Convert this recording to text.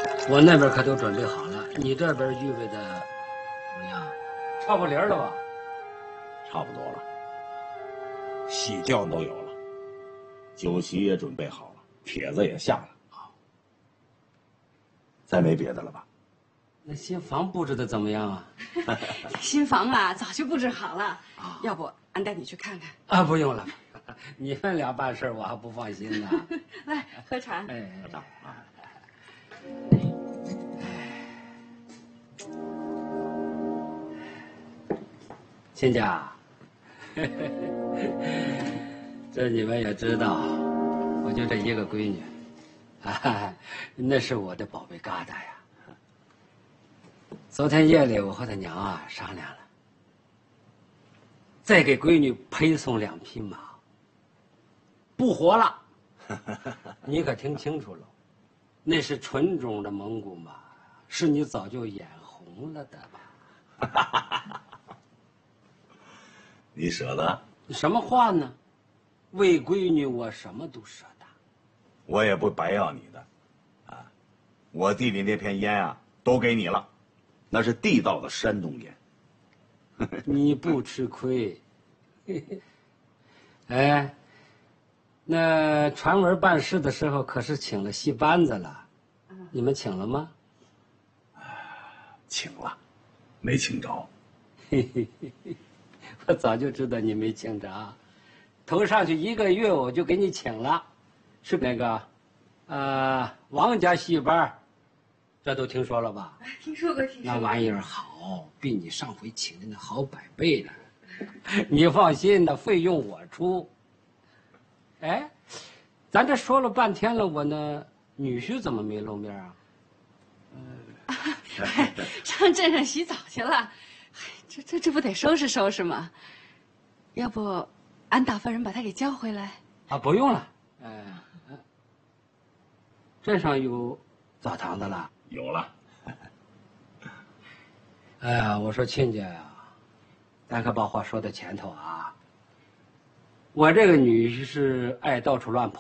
我那边可都准备好了，你这边预备的怎么样？差不离了吧？ 差不多了，喜轿都有了，酒席也准备好了，帖子也下了。再没别的了吧？ 那新房布置的怎么样啊？ 新房啊，早就布置好了。要不俺带你去看看？ 啊，不用了，你们俩办事我还不放心呢。 来喝茶。 哎， 喝茶啊。 亲家，这你们也知道，我就这一个闺女，那是我的宝贝疙瘩呀。昨天夜里我和他娘啊商量了，再给闺女配送2匹马，不活了。你可听清楚了，那是纯种的蒙古马，是你早就眼红了的吧？ 你舍得？ 什么话呢？为闺女，我什么都舍得。 我也不白要你的，啊，我弟弟那片烟啊，都给你了，那是地道的山东烟。 你不吃亏。哎，那传闻办事的时候可是请了戏班子了，你们请了吗？ 请了，没请着。 我早就知道你没请着，头上去1个月我就给你请了，是那个，王家戏班，这都听说了吧？ 听说过，听说过。 那玩意儿好，比你上回请的那好100倍呢。你放心，那费用我出。哎，咱这说了半天了，我那女婿怎么没露面啊？ 上镇上洗澡去了。这不得收拾收拾吗？要不，俺打发人把他给叫回来。 啊，不用了。镇上有澡堂子了？ 有了。 哎呀，我说亲家呀，咱可把话说到前头啊。我这个女婿是爱到处乱跑